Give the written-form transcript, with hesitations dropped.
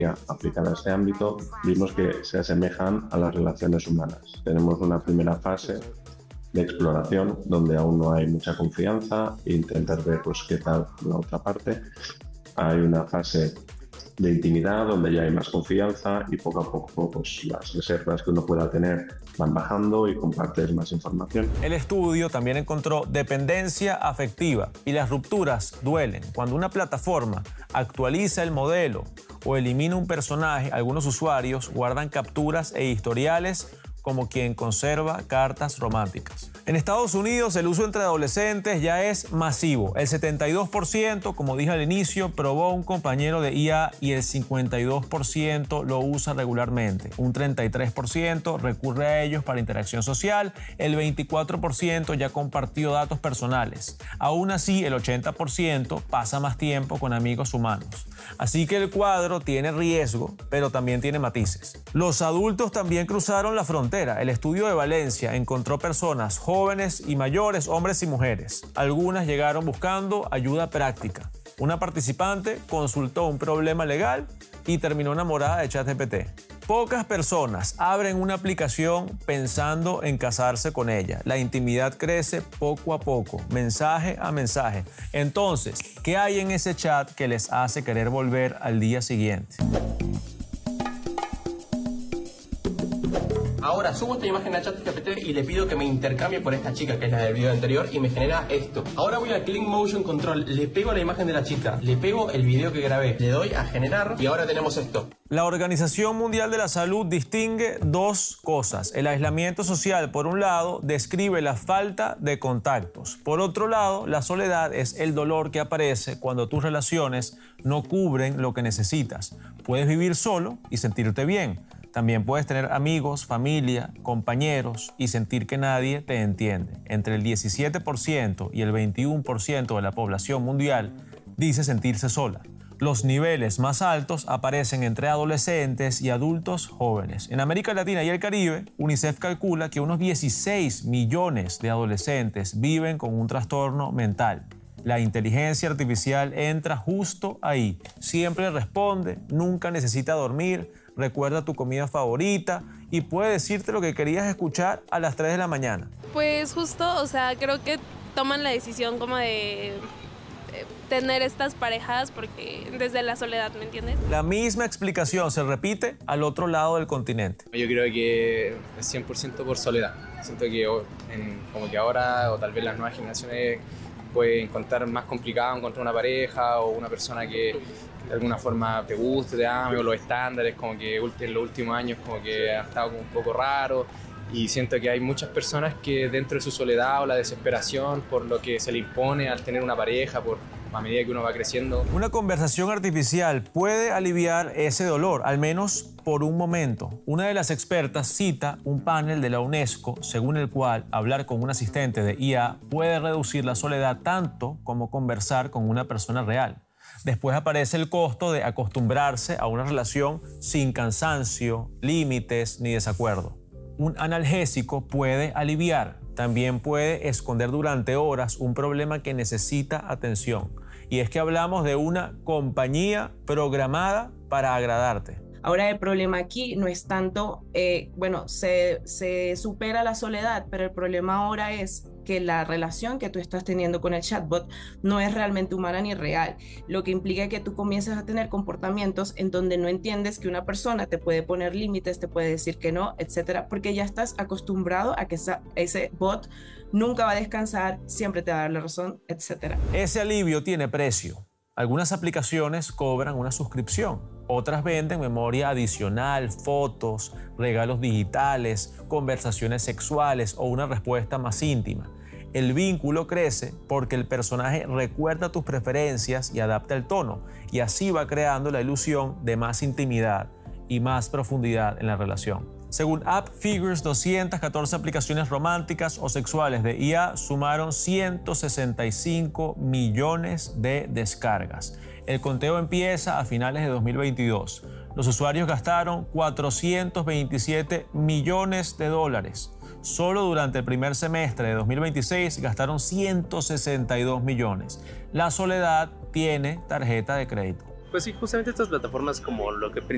aplicada a este ámbito, vimos que se asemejan a las relaciones humanas. Tenemos una primera fase de exploración donde aún no hay mucha confianza e intentar ver pues, qué tal la otra parte. Hay una fase de intimidad donde ya hay más confianza y poco a poco pues, las reservas que uno pueda tener van bajando y compartes más información. El estudio también encontró dependencia afectiva y las rupturas duelen. Cuando una plataforma actualiza el modelo o elimina un personaje, algunos usuarios guardan capturas e historiales como quien conserva cartas románticas. En Estados Unidos, el uso entre adolescentes ya es masivo. El 72%, como dije al inicio, probó un compañero de IA y el 52% lo usa regularmente. Un 33% recurre a ellos para interacción social. El 24% ya compartió datos personales. Aún así, el 80% pasa más tiempo con amigos humanos. Así que el cuadro tiene riesgo, pero también tiene matices. Los adultos también cruzaron la frontera. El estudio de Valencia encontró personas jóvenes y mayores, hombres y mujeres. Algunas llegaron buscando ayuda práctica. Una participante consultó un problema legal y terminó enamorada de ChatGPT. Pocas personas abren una aplicación pensando en casarse con ella. La intimidad crece poco a poco, mensaje a mensaje. Entonces, ¿qué hay en ese chat que les hace querer volver al día siguiente? Ahora subo esta imagen a ChatGPT y le pido que me intercambie por esta chica, que es la del video anterior, y me genera esto. Ahora voy a Clean Motion Control, le pego la imagen de la chica, le pego el video que grabé, le doy a generar y ahora tenemos esto. La Organización Mundial de la Salud distingue dos cosas. El aislamiento social, por un lado, describe la falta de contactos. Por otro lado, la soledad es el dolor que aparece cuando tus relaciones no cubren lo que necesitas. Puedes vivir solo y sentirte bien. También puedes tener amigos, familia, compañeros y sentir que nadie te entiende. Entre el 17% y el 21% de la población mundial dice sentirse sola. Los niveles más altos aparecen entre adolescentes y adultos jóvenes. En América Latina y el Caribe, UNICEF calcula que unos 16 millones de adolescentes viven con un trastorno mental. La inteligencia artificial entra justo ahí. Siempre responde, nunca necesita dormir, recuerda tu comida favorita y puede decirte lo que querías escuchar a las 3 de la mañana. Pues justo, o sea, creo que toman la decisión como de tener estas parejas porque desde la soledad, ¿me entiendes? La misma explicación se repite al otro lado del continente. Yo creo que es 100% por soledad. Siento que como que ahora o tal vez las nuevas generaciones puede encontrar más complicado encontrar una pareja o una persona que de alguna forma te guste, te ame, o los estándares como que en los últimos años como que ha estado como un poco raro y siento que hay muchas personas que dentro de su soledad o la desesperación por lo que se le impone al tener una pareja, a medida que uno va creciendo. Una conversación artificial puede aliviar ese dolor, al menos por un momento. Una de las expertas cita un panel de la UNESCO según el cual hablar con un asistente de IA puede reducir la soledad tanto como conversar con una persona real. Después aparece el costo de acostumbrarse a una relación sin cansancio, límites ni desacuerdo. Un analgésico puede aliviar, también puede esconder durante horas un problema que necesita atención. Y es que hablamos de una compañía programada para agradarte. Ahora el problema aquí no es tanto, se supera la soledad, pero el problema ahora es que la relación que tú estás teniendo con el chatbot no es realmente humana ni real, lo que implica que tú comiences a tener comportamientos en donde no entiendes que una persona te puede poner límites, te puede decir que no, etcétera, porque ya estás acostumbrado a que ese bot nunca va a descansar, siempre te va a dar la razón, etcétera. Ese alivio tiene precio. Algunas aplicaciones cobran una suscripción, otras venden memoria adicional, fotos, regalos digitales, conversaciones sexuales o una respuesta más íntima. El vínculo crece porque el personaje recuerda tus preferencias y adapta el tono, y así va creando la ilusión de más intimidad y más profundidad en la relación. Según AppFigures, 214 aplicaciones románticas o sexuales de IA sumaron 165 millones de descargas. El conteo empieza a finales de 2022. Los usuarios gastaron 427 millones de dólares. Solo durante el primer semestre de 2026 gastaron 162 millones. La soledad tiene tarjeta de crédito. Pues sí, justamente estas plataformas como lo que